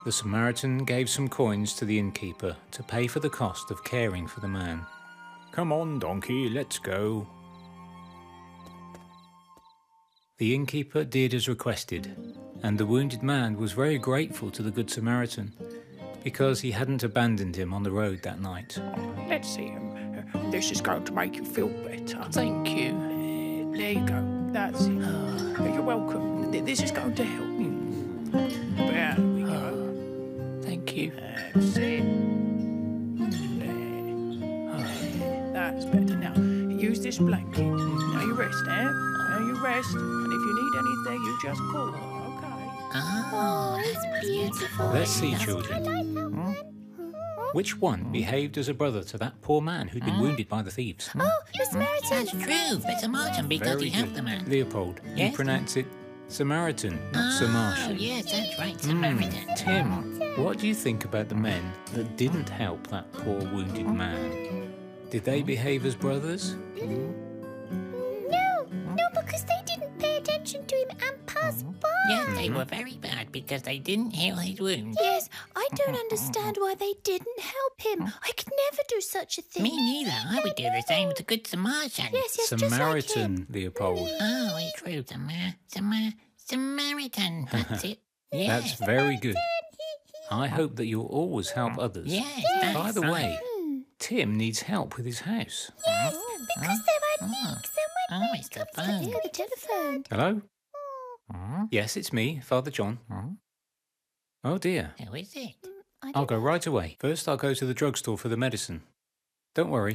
The Samaritan gave some coins to the innkeeper to pay for the cost of caring for the man. "Come on, donkey, let's go." The innkeeper did as requested, and the wounded man was very grateful to the Good Samaritan because he hadn't abandoned him on the road that night. Let's see him. This is going to make you feel better. Thank you. There you go. That's it. You're welcome. This is going to help you. There we go. Thank you. That's it. That's better. Now, use this blanket. Now you rest, Now you rest. And if you need anything, you just call. Okay. Oh, it's beautiful. Let's see, children. Which one behaved as a brother to that poor man who'd been wounded by the thieves? Oh, the Samaritan. That's true. The Samaritan because Very he helped good. the man. Leopold, you Yes? pronounce it Samaritan, not Oh, Samaritan. yes, that's right. Samaritan. Tim, what do you think about the men that didn't help that poor wounded man? Did they behave as brothers? No, because they didn't pay attention to him and pass by. Yes, they were very bad because they didn't heal his wound. Yes, I don't understand why they didn't help him. I could never do such a thing. Me neither. I would do the same with the Good Samaritan. Yes, just like him. Samaritan, Leopold. Oh, it's true. Samaritan. That's it. Yes. That's very good. I hope that you'll always help others. Yes, that's By the right. way, Tim needs help with his house. Yes, because there are leaks and when Oh, it's the phone. the telephone. Hello? Yes, it's me, Father John. Oh dear. Who is it? I'll go right away. First, I'll go to the drugstore for the medicine. Don't worry.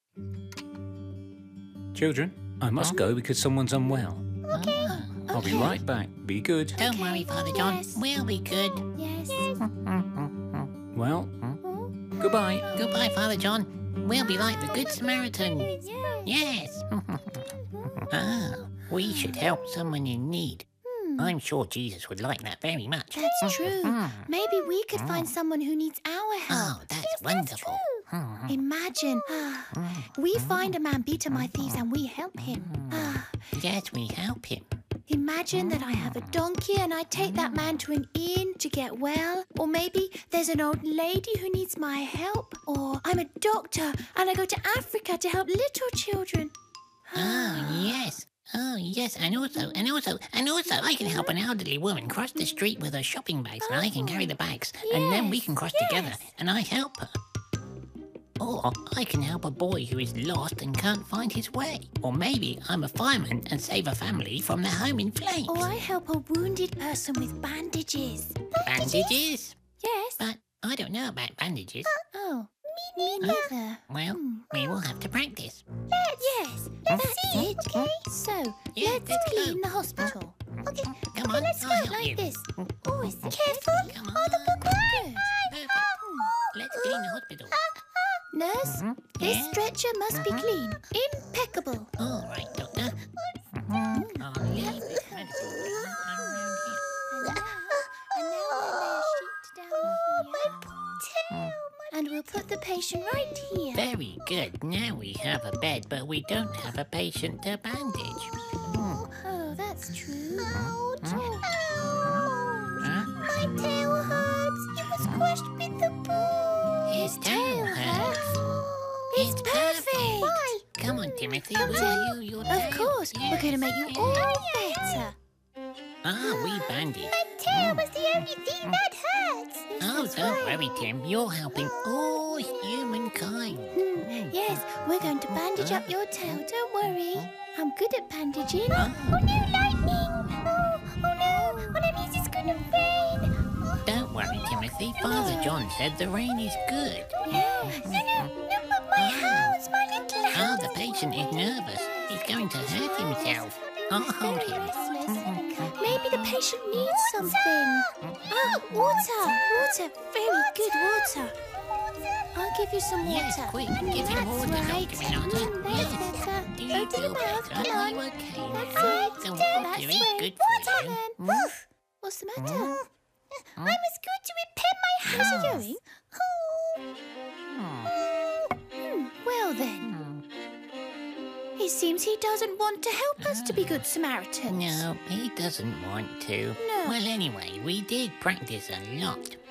Children, I must go because someone's unwell. Oh. I'll be right back. Be good. Don't worry, Father John. Yes. We'll be good. Yes. Well, goodbye. Goodbye, Father John. We'll be like the Good Samaritan. Yes. Ah, we should help someone in need. I'm sure Jesus would like that very much. That's true. Maybe we could find someone who needs our help. Oh, that's wonderful. Imagine, we find a man beaten by thieves and we help him. Yes, we help him. Imagine that I have a donkey and I take that man to an inn to get well. Or maybe there's an old lady who needs my help. Or I'm a doctor and I go to Africa to help little children. Oh, yes. Oh, yes. And also, I can help an elderly woman cross the street with her shopping bags and I can carry the bags. And then we can cross together and I help her. Or I can help a boy who is lost and can't find his way. Or maybe I'm a fireman and save a family from their home in flames. Or I help a wounded person with bandages. Bandages? Yes. But I don't know about bandages. Oh, me neither. Well, we will have to practice. Yes, that's it. Okay. So, Yeah, let's let's go. clean the hospital. Okay, Come on, let's I'll go help like you. this. Oh, is it careful? Come on. Good. Perfect. Let's clean the hospital. Nurse, this Yeah? stretcher must be clean. Impeccable. All right, Doctor. I'll leave this medicine around here. And now we'll lay a sheet down here. And we'll put the patient right here. Very good. Now we have a bed, but we don't have a patient to bandage. Oh, that's true. Huh? My tail hurts. It was crushed with the ball. His tail hurts. It's perfect. Why? Come on, Timothy. Come We'll on. heal your Of tail. course, we're going to make you Yes. all better. Ah, we bandage. Tail was the only thing that hurts. Oh, don't worry, Tim. You're helping all humankind. Yes, we're going to bandage up your tail. Don't worry. I'm good at bandaging. Huh? Oh no, lightning! Oh no! Oh, that means it's going to rain. Don't worry, Timothy. Father John said the rain is good. Yes. No, but my house, my little Oh, house. the patient is nervous. He's going to hurt himself. I'll hold him. Maybe the patient needs something. Oh, water. Very good water. I'll give you some water. Yes, quick. Give him water, That's right. Dr. Renata. That's Yes. better. Do you Open feel your mouth. better? Come Are on. you okay That's now? it. The That's water is right. good Water, for you. then. What's the matter? I'm as good to repair my house. How's it going? Well then. It seems he doesn't want to help us to be good Samaritans. No, he doesn't want to. No. Well, anyway, we did practice a lot.